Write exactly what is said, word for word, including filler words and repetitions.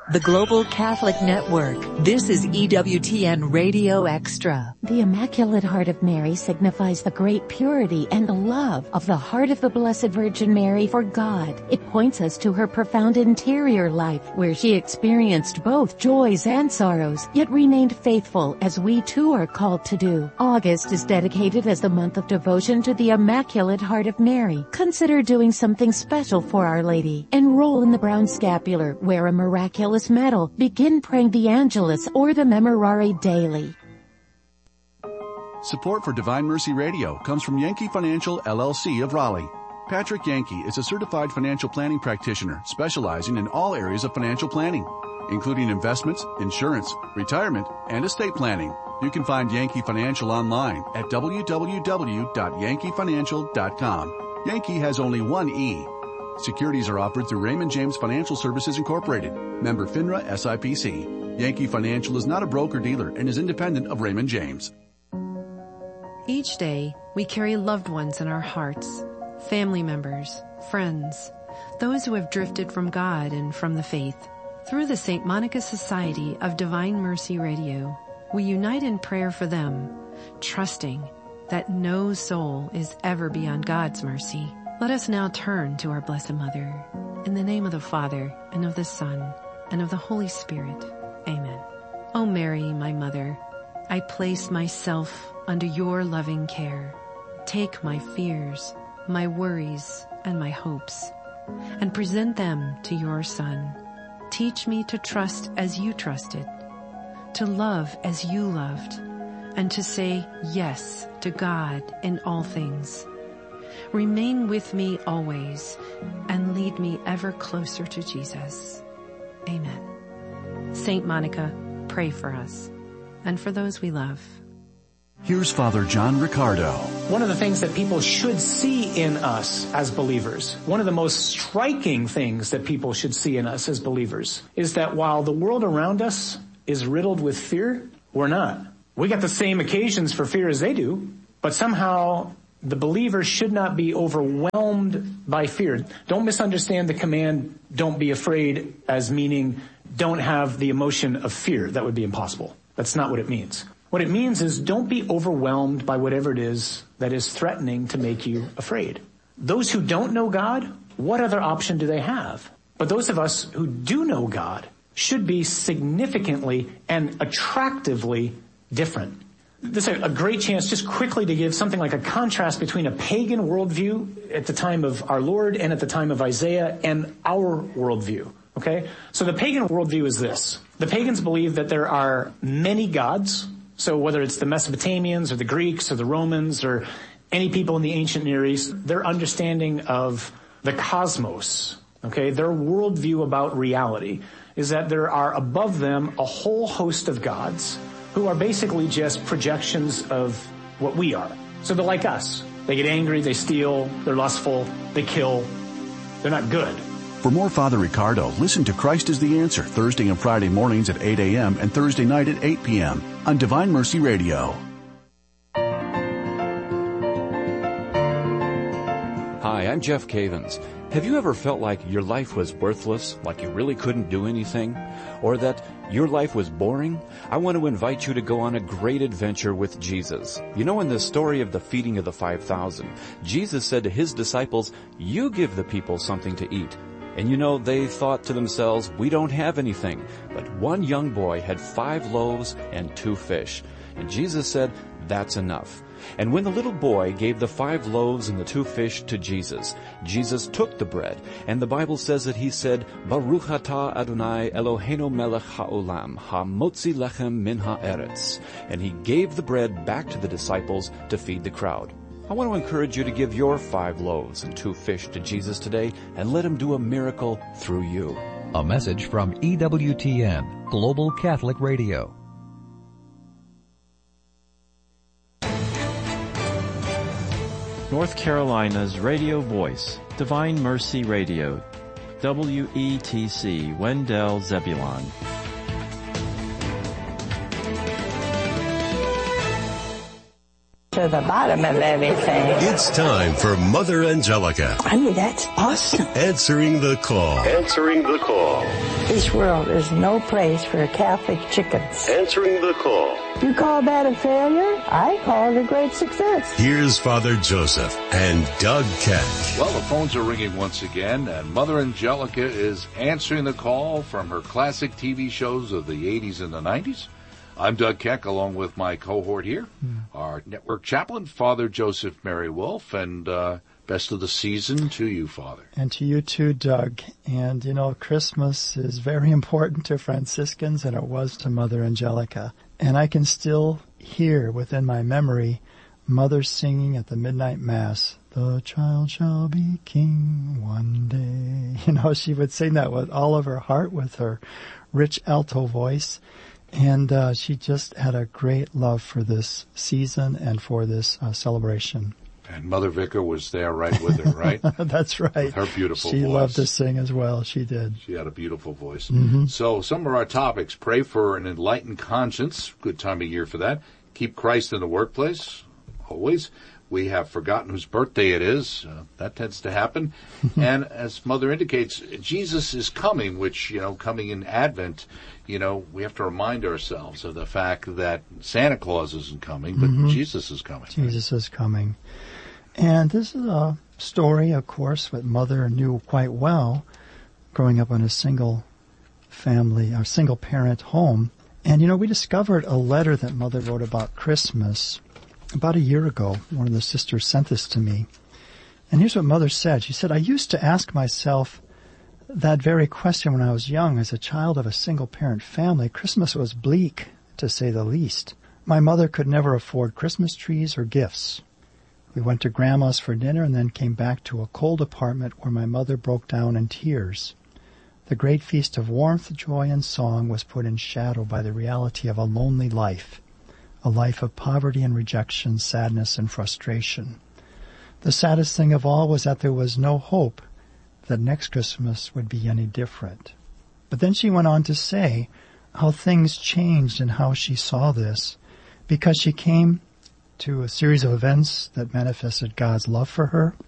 the Global Catholic Network. This is E W T N Radio Extra. The Immaculate Heart of Mary signifies the great purity and the love of the heart of the Blessed Virgin Mary for God. It points us to her profound interior life, where she experienced both joys and sorrows, yet remained faithful, as we too are called to do. August is dedicated as the month of devotion to the Immaculate Heart of Mary. Consider doing something special for Our Lady. Enroll in the Brown Scapular, wear a miraculous medal, begin praying the Angelus or the Memorare daily. Support for Divine Mercy Radio comes from Yankee Financial, L L C of Raleigh. Patrick Yankee is a certified financial planning practitioner specializing in all areas of financial planning, including investments, insurance, retirement, and estate planning. You can find Yankee Financial online at w w w dot yankee financial dot com. Yankee has only one E. Securities are offered through Raymond James Financial Services Incorporated, member FINRA S I P C. Yankee Financial is not a broker-dealer and is independent of Raymond James. Each day, we carry loved ones in our hearts, family members, friends, those who have drifted from God and from the faith. Through the Saint Monica Society of Divine Mercy Radio, we unite in prayer for them, trusting that no soul is ever beyond God's mercy. Let us now turn to our Blessed Mother. In the name of the Father, and of the Son, and of the Holy Spirit. Amen. O Mary, my Mother, I place myself under your loving care. Take my fears, my worries, and my hopes, and present them to your Son. Teach me to trust as you trusted, to love as you loved, and to say yes to God in all things. Remain with me always, and lead me ever closer to Jesus. Amen. Saint Monica, pray for us, and for those we love. Here's Father John Riccardo. One of the things that people should see in us as believers, one of the most striking things that people should see in us as believers, is that while the world around us is riddled with fear, we're not. We got the same occasions for fear as they do, but somehow the believer should not be overwhelmed by fear. Don't misunderstand the command, don't be afraid, as meaning don't have the emotion of fear. That would be impossible. That's not what it means. What it means is don't be overwhelmed by whatever it is that is threatening to make you afraid. Those who don't know God, what other option do they have? But those of us who do know God should be significantly and attractively different. This is a great chance just quickly to give something like a contrast between a pagan worldview at the time of our Lord and at the time of Isaiah and our worldview. Okay? So the pagan worldview is this. The pagans believe that there are many gods. So whether it's the Mesopotamians or the Greeks or the Romans or any people in the ancient Near East, their understanding of the cosmos, okay, their worldview about reality is that there are above them a whole host of gods who are basically just projections of what we are. So they're like us. They get angry, they steal, they're lustful, they kill. They're not good. For more Father Riccardo, listen to Christ is the Answer Thursday and Friday mornings at eight a.m. and Thursday night at eight p.m. on Divine Mercy Radio. Hi, I'm Jeff Cavins. Have you ever felt like your life was worthless, like you really couldn't do anything, or that your life was boring? I want to invite you to go on a great adventure with Jesus. You know, in the story of the feeding of the five thousand, Jesus said to his disciples, "You give the people something to eat." And you know, they thought to themselves, we don't have anything. But one young boy had five loaves and two fish. And Jesus said, that's enough. And when the little boy gave the five loaves and the two fish to Jesus, Jesus took the bread. And the Bible says that he said, Baruch atah Adonai Eloheinu melech ha'olam, ha'motzi lechem min ha'eretz. And he gave the bread back to the disciples to feed the crowd. I want to encourage you to give your five loaves and two fish to Jesus today and let him do a miracle through you. A message from E W T N, Global Catholic Radio. North Carolina's radio voice, Divine Mercy Radio, W E T C, Wendell Zebulon. To the bottom of everything. It's time for Mother Angelica. I mean, that's awesome. Answering the call. Answering the call. This world is no place for Catholic chickens. Answering the call. You call that a failure? I call it a great success. Here's Father Joseph and Doug Keck. Well, the phones are ringing once again, and Mother Angelica is answering the call from her classic T V shows of the eighties and the nineties. I'm Doug Keck, along with my cohort here, mm. our network chaplain, Father Joseph Mary Wolf, and uh best of the season to you, Father. And to you too, Doug. And, you know, Christmas is very important to Franciscans, and it was to Mother Angelica. And I can still hear within my memory Mother singing at the midnight Mass, "The child shall be king one day." You know, she would sing that with all of her heart, with her rich alto voice. And uh, she just had a great love for this season and for this uh, celebration. And Mother Vicar was there right with her, right? That's right. With her beautiful she voice. She loved to sing as well. She did. She had a beautiful voice. Mm-hmm. So some of our topics: pray for an enlightened conscience. Good time of year for that. Keep Christ in the workplace. Always. We have forgotten whose birthday it is. Uh, that tends to happen. And as Mother indicates, Jesus is coming, which, you know, coming in Advent, you know, we have to remind ourselves of the fact that Santa Claus isn't coming, but mm-hmm. Jesus is coming. Jesus is coming. And this is a story, of course, that Mother knew quite well, growing up in a single family, a single parent home. And, you know, we discovered a letter that Mother wrote about Christmas about a year ago. One of the sisters sent this to me. And here's what Mother said. She said, "I used to ask myself that very question when I was young. As a child of a single-parent family, Christmas was bleak, to say the least. My mother could never afford Christmas trees or gifts. We went to Grandma's for dinner and then came back to a cold apartment where my mother broke down in tears. The great feast of warmth, joy, and song was put in shadow by the reality of a lonely life, a life of poverty and rejection, sadness and frustration. The saddest thing of all was that there was no hope that next Christmas would be any different." But then she went on to say how things changed and how she saw this, because she came to a series of events that manifested God's love for her.